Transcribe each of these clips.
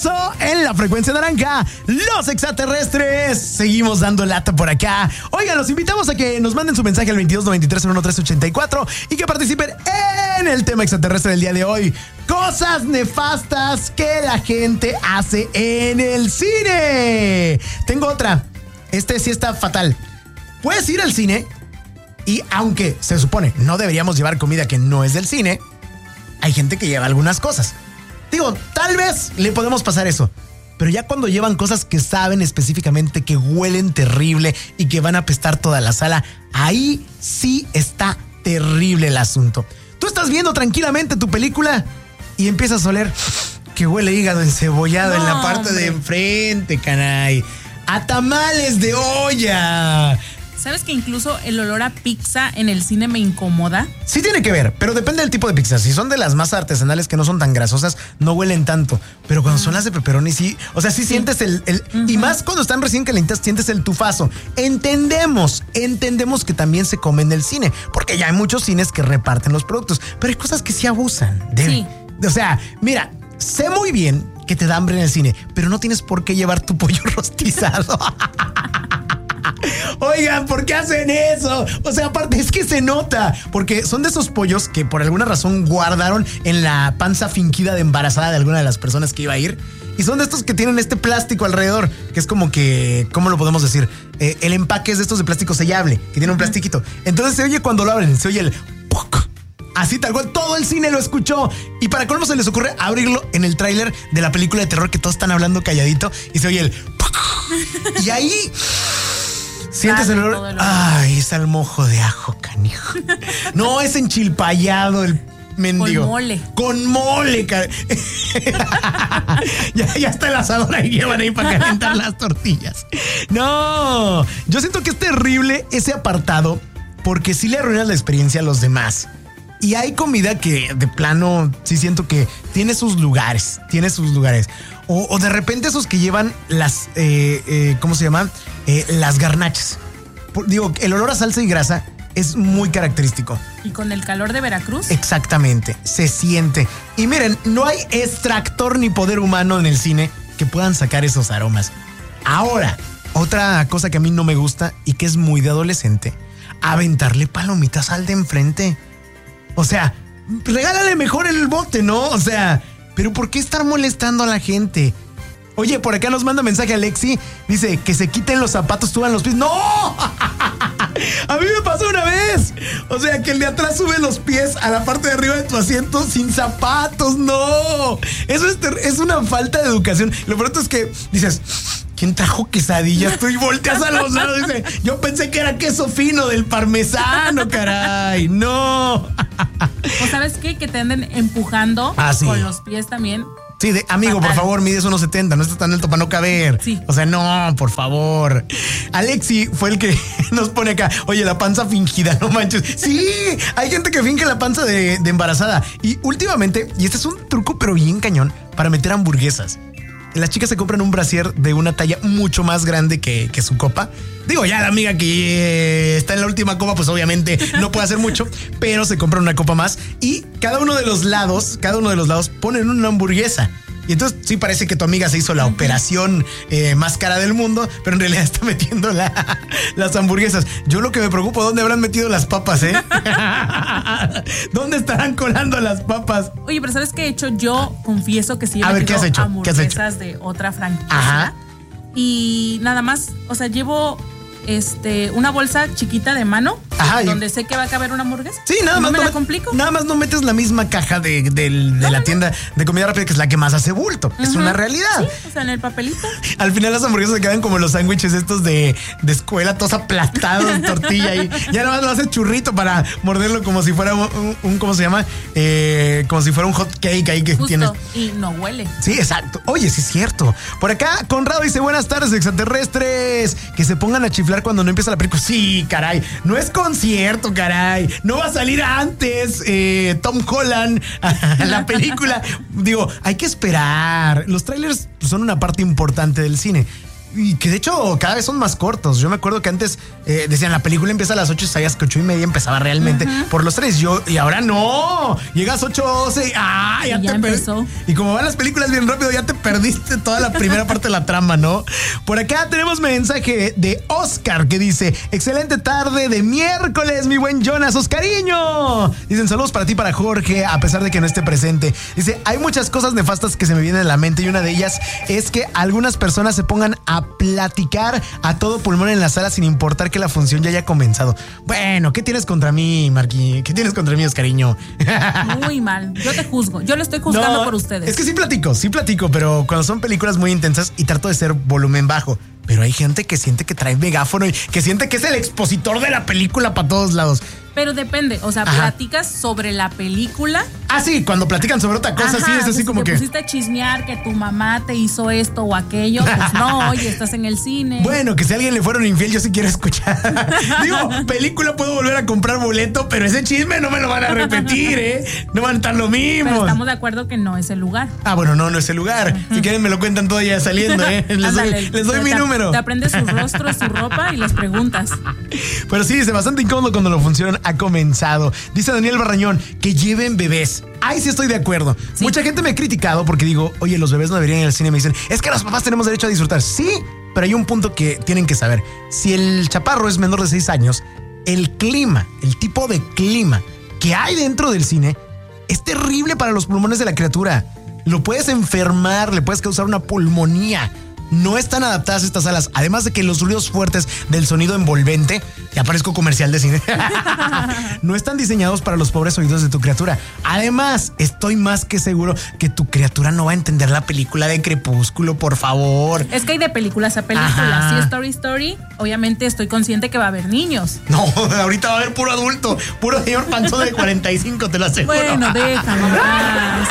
regreso en la frecuencia naranja. Los extraterrestres. Seguimos dando lata por acá. Oigan, los invitamos a que nos manden su mensaje al 2293-11384 y que participen en el tema extraterrestre del día de hoy. Cosas nefastas que la gente hace en el cine. Tengo otra. Este sí está fatal. Puedes ir al cine y aunque se supone no deberíamos llevar comida que no es del cine, hay gente que lleva algunas cosas. Digo, tal vez le podemos pasar eso. Pero ya cuando llevan cosas que saben específicamente que huelen terrible y que van a apestar toda la sala, ahí sí está terrible el asunto. Tú estás viendo tranquilamente tu película y empiezas a oler que huele hígado encebollado en la parte de enfrente, caray. A tamales de olla. ¿Sabes que incluso el olor a pizza en el cine me incomoda? Sí tiene que ver, pero depende del tipo de pizza. Si son de las más artesanales que no son tan grasosas, no huelen tanto. Pero cuando son las de pepperoni, sí. O sea, sí sientes el y más cuando están recién calientes, sientes el tufazo. Entendemos que también se come en el cine, porque ya hay muchos cines que reparten los productos. Pero hay cosas que sí abusan. Sí. O sea, mira, sé muy bien que te da hambre en el cine, pero no tienes por qué llevar tu pollo rostizado. Oigan, ¿por qué hacen eso? O sea, aparte es que se nota, porque son de esos pollos que por alguna razón guardaron en la panza fingida de embarazada de alguna de las personas que iba a ir. Y son de estos que tienen este plástico alrededor, que es como que, ¿cómo lo podemos decir? El empaque es de estos de plástico sellable, que tiene un plastiquito. Entonces se oye cuando lo abren, se oye el ¡puc! Así tal cual, todo el cine lo escuchó. Y para colmo se les ocurre abrirlo en el tráiler de la película de terror que todos están hablando calladito y se oye el ¡puc! Y ahí sientes el olor. Ay, es al mojo de ajo, canijo. No, es enchilpayado el mendigo. Con mole. Con mole, ya está el asador ahí, llevan ahí para calentar las tortillas. No, yo siento que es terrible ese apartado porque sí le arruinas la experiencia a los demás. Y hay comida que de plano sí siento que tiene sus lugares. O de repente esos que llevan las, ¿cómo se llaman? Las garnachas. Digo, el olor a salsa y grasa es muy característico. ¿Y con el calor de Veracruz? Exactamente, se siente. Y miren, no hay extractor ni poder humano en el cine que puedan sacar esos aromas. Ahora, otra cosa que a mí no me gusta y que es muy de adolescente, aventarle palomitas al de enfrente. O sea, regálale mejor el bote, ¿no? O sea, pero ¿por qué estar molestando a la gente? Oye, por acá nos manda mensaje Alexi. Dice que se quiten los zapatos, suban los pies. ¡No! A mí me pasó una vez. O sea, que el de atrás sube los pies a la parte de arriba de tu asiento sin zapatos. ¡No! Eso es una falta de educación. Lo peor es que dices, ¿quién trajo quesadillas? Tú y volteas a los lados. Dice, yo pensé que era queso fino del parmesano, caray. ¡No! ¿O sabes qué? Que te anden empujando con los pies también. Sí, amigo, por favor, mides 1.70, no estás tan alto para no caber. Sí. O sea, no, por favor. Alexi fue el que nos pone acá, oye, la panza fingida, no manches. Sí, hay gente que finge la panza de embarazada. Y últimamente, y este es un truco pero bien cañón, para meter hamburguesas. Las chicas se compran un brasier de una talla mucho más grande que su copa. Digo, ya la amiga que está en la última copa, pues obviamente no puede hacer mucho, pero se compran una copa más y cada uno de los lados ponen una hamburguesa. Y entonces sí parece que tu amiga se hizo la operación más cara del mundo, pero en realidad está metiendo las hamburguesas. Yo lo que me preocupo, ¿dónde habrán metido las papas, ¿Dónde estarán colando las papas? Oye, pero ¿sabes qué he hecho? Yo confieso que sí he metido hamburguesas de otra franquicia. Ajá. Y nada más, o sea, llevo una bolsa chiquita de mano. Ajá, donde sé que va a caber una hamburguesa. Sí, nada más no me la complico. Nada más no metes la misma caja de la tienda de comida rápida, que es la que más hace bulto. Es una realidad. Sí, o sea, en el papelito. Al final las hamburguesas se quedan como los sándwiches estos de escuela, todos aplastados en tortilla y ya nada más lo haces churrito para morderlo como si fuera un ¿cómo se llama? Como si fuera un hot cake ahí que justo, tienes. Y no huele. Sí, exacto. Oye, sí es cierto. Por acá, Conrado dice, buenas tardes, extraterrestres. Que se pongan a chiflar cuando no empieza la película. Sí, caray. No es concierto, caray. No va a salir antes Tom Holland a la película. Digo, hay que esperar. Los trailers son una parte importante del cine. Y que de hecho cada vez son más cortos. Yo me acuerdo que antes decían la película empieza a las 8 y sabías que 8:30 empezaba realmente por los 3. Y ahora no. Llegas 8:12 y ya te empezó. Y como van las películas bien rápido, ya te perdiste toda la primera parte de la trama, ¿no? Por acá tenemos mensaje de Oscar que dice: excelente tarde de miércoles, mi buen Jonas, Oscariño. Dicen saludos para ti, para Jorge, a pesar de que no esté presente. Dice, hay muchas cosas nefastas que se me vienen a la mente y una de ellas es que algunas personas se pongan a platicar a todo pulmón en la sala sin importar que la función ya haya comenzado. Bueno, ¿qué tienes contra mí, Marqui? ¿Qué tienes contra mí, Oscariño? Muy mal, yo te juzgo, yo lo estoy juzgando por ustedes. Es que sí platico, pero cuando son películas muy intensas y trato de ser volumen bajo. Pero hay gente que siente que trae megáfono y que siente que es el expositor de la película para todos lados. Pero depende, o sea, platicas sobre la película. Ah, sí, cuando platican sobre otra cosa, sí, es así como que... te pusiste a chismear que tu mamá te hizo esto o aquello, pues no, oye, estás en el cine. Bueno, que si a alguien le fueron infiel, yo sí quiero escuchar. Digo, película puedo volver a comprar boleto, pero ese chisme no me lo van a repetir, ¿eh? No van a estar lo mismo. Pero estamos de acuerdo que no es el lugar. Ah, bueno, no es el lugar. Si quieren me lo cuentan todo ya saliendo, ¿eh? Les doy mi número. Te aprendes su rostro, su ropa y les preguntas. Pero sí, es bastante incómodo cuando la función ha comenzado. Dice Daniel Barrañón que lleven bebés. Ay, sí estoy de acuerdo. Sí. Mucha gente me ha criticado porque digo, oye, los bebés no deberían ir al cine. Me dicen, es que los papás tenemos derecho a disfrutar. Sí, pero hay un punto que tienen que saber. Si el chaparro es menor de 6 años, el clima, el tipo de clima que hay dentro del cine es terrible para los pulmones de la criatura. Lo puedes enfermar, le puedes causar una pulmonía. No están adaptadas estas salas, además de que los ruidos fuertes del sonido envolvente, ya parezco comercial de cine, no están diseñados para los pobres oídos de tu criatura. Además, estoy más que seguro que tu criatura no va a entender la película de Crepúsculo, por favor. Es que hay de películas a películas. Sí, Story, obviamente estoy consciente que va a haber niños. No, ahorita va a haber puro adulto, puro señor panzón de 45, te lo aseguro. Bueno, déjame más.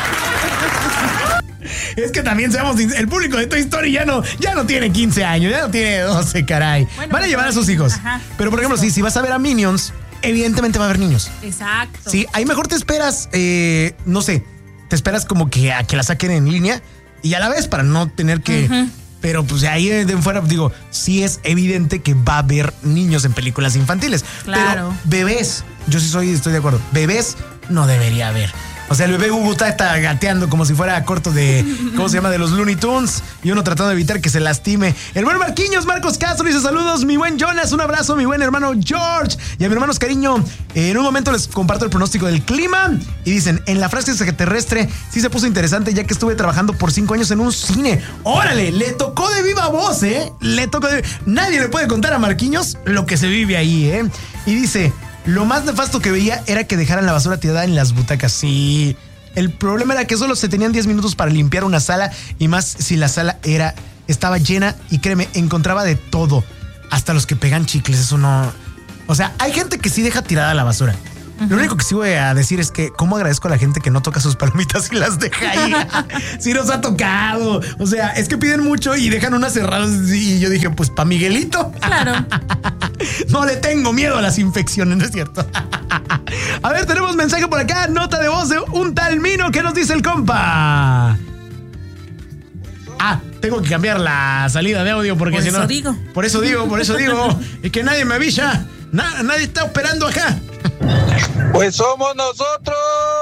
Es que también seamos el público de Toy Story ya no tiene 15 años, ya no tiene 12, caray. Bueno, van a llevar a sus hijos. Ajá, pero por ejemplo, si vas a ver a Minions, evidentemente va a haber niños. Exacto. Sí, ahí mejor te esperas, no sé, te esperas como que a que la saquen en línea y a la vez para no tener que... Pero pues ahí de fuera, digo, sí es evidente que va a haber niños en películas infantiles. Claro. Pero bebés, yo sí estoy de acuerdo, bebés no debería haber. O sea, el bebé Gugu está gateando como si fuera corto de, ¿cómo se llama? De los Looney Tunes. Y uno tratando de evitar que se lastime. El buen Marquinhos, Marcos Castro, dice saludos, mi buen Jonas, un abrazo, mi buen hermano George. Y a mi hermano Oscariño, en un momento les comparto el pronóstico del clima. Y dicen, en la frase extraterrestre sí se puso interesante ya que estuve trabajando por 5 años en un cine. ¡Órale! Le tocó de viva voz, ¿eh? Nadie le puede contar a Marquinhos lo que se vive ahí, ¿eh? Y dice... Lo más nefasto que veía era que dejaran la basura tirada en las butacas. Sí. El problema era que solo se tenían 10 minutos para limpiar una sala y más si la sala estaba llena y créeme, encontraba de todo. Hasta los que pegan chicles, eso no... O sea, hay gente que sí deja tirada la basura. Lo único que sí voy a decir es que cómo agradezco a la gente que no toca sus palomitas y las deja ahí. Sí nos ha tocado. O sea, es que piden mucho y dejan unas cerradas y yo dije, pues pa' Miguelito. Claro. No le tengo miedo a las infecciones, ¿no es cierto? A ver, tenemos mensaje por acá, nota de voz de un tal Mino. ¿Qué nos dice el compa? Ah, tengo que cambiar la salida de audio porque si no... Por eso digo. Y que nadie me avisa. Nadie está operando acá. Pues somos nosotros.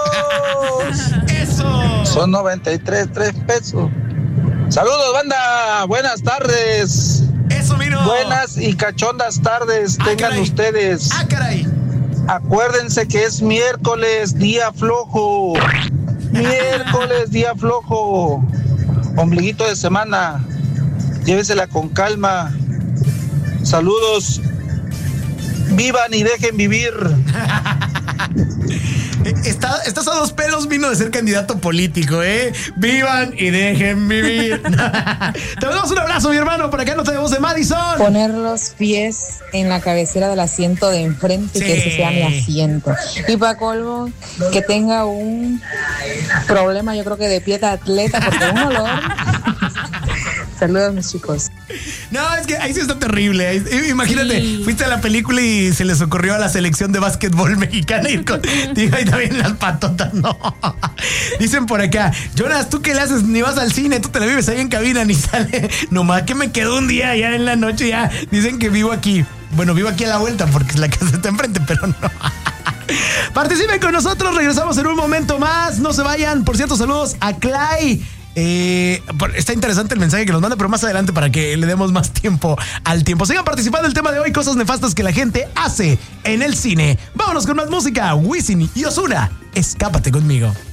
Eso. Son 93 pesos. Saludos, banda. Buenas tardes. Eso, Mino. Buenas y cachondas tardes tengan caray. Ustedes. Caray. Acuérdense que es miércoles, día flojo. Miércoles, día flojo. Ombliguito de semana. Llévesela con calma. Saludos. Vivan y dejen vivir. Estás a 2 pelos, Mino, de ser candidato político, ¿eh? Vivan y dejen vivir. Te mandamos un abrazo, mi hermano. Por acá no tenemos de Madison. Poner los pies en la cabecera del asiento de enfrente, sí. Que ese sea mi asiento. Y para colmo, que tenga un problema, yo creo que de pie de atleta, porque un olor. Saludos, mis chicos. No, es que ahí sí está terrible. Imagínate, Sí. fuiste a la película y se les ocurrió a la selección de básquetbol mexicana ir con. Digo, ahí también las patotas, no. Dicen por acá, Jonas, ¿tú qué le haces? Ni vas al cine, tú te la vives ahí en cabina, ni sale. Nomás que me quedo un día ya en la noche, ya. Dicen que vivo aquí. Bueno, vivo aquí a la vuelta porque la casa está enfrente, pero no. Participen con nosotros, regresamos en un momento más. No se vayan. Por cierto, saludos a Clay. Está interesante el mensaje que nos manda, pero más adelante para que le demos más tiempo al tiempo. Sigan participando el tema de hoy, cosas nefastas que la gente hace en el cine. Vámonos con más música. Wisin y Ozuna, escápate conmigo.